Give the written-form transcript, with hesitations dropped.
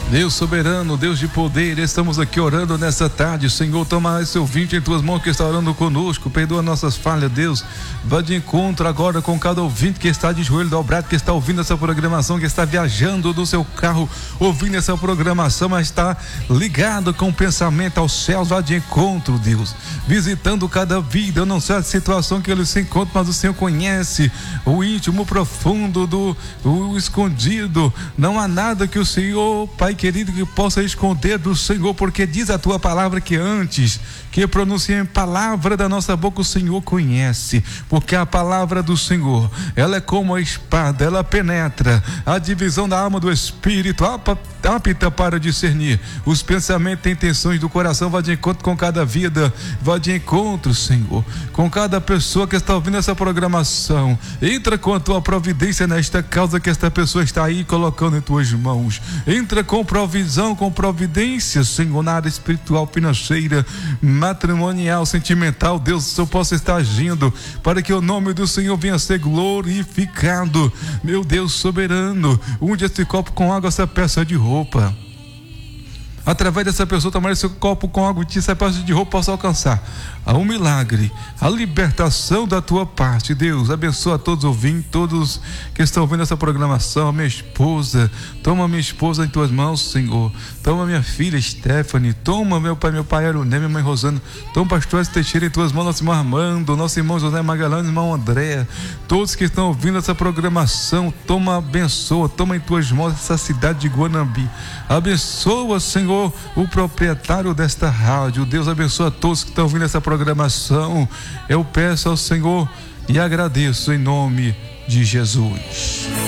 Deus soberano, Deus de poder, estamos aqui orando nessa tarde. Senhor, toma esse ouvinte em tuas mãos que está orando conosco, perdoa nossas falhas, Deus. Vá de encontro agora com cada ouvinte que está de joelho dobrado, que está ouvindo essa programação, que está viajando do seu carro, ouvindo essa programação, mas está ligado com o pensamento aos céus. Vá de encontro, Deus, visitando cada vida. Eu não sei a situação que ele se encontra, mas o Senhor conhece o íntimo, o profundo, o escondido. Não há nada que o Senhor, Pai querido, que possa esconder do Senhor, porque diz a tua palavra que antes que pronunciem palavra da nossa boca, o Senhor conhece, porque a palavra do Senhor, ela é como a espada, ela penetra a divisão da alma do espírito, apta para discernir os pensamentos e intenções do coração. Vá de encontro com cada vida, vá de encontro, Senhor, com cada pessoa que está ouvindo essa programação. Entra com a tua providência nesta causa que esta pessoa está aí colocando em tuas mãos. Entra com provisão, com providência, Senhor, na área espiritual, financeira, matrimonial, sentimental. Deus, o Senhor possa estar agindo para que o nome do Senhor venha a ser glorificado. Meu Deus soberano, unge esse copo com água, essa peça de roupa. Através dessa pessoa tomar esse copo com água e essa peça de roupa possa alcançar um milagre, a libertação da tua parte. Deus, abençoa a todos os ouvintes, todos que estão ouvindo essa programação. A minha esposa, toma minha esposa em tuas mãos, Senhor. Toma minha filha Stephanie, toma meu pai Aruné, minha mãe Rosana, toma o pastor Teixeira em tuas mãos, nosso irmão Armando, nosso irmão José Magalhães, irmão André, todos que estão ouvindo essa programação. Toma, abençoa, toma em tuas mãos essa cidade de Guanambi. Abençoa, Senhor, o proprietário desta rádio. Deus, abençoa a todos que estão ouvindo essa programação. Eu peço ao Senhor e agradeço em nome de Jesus.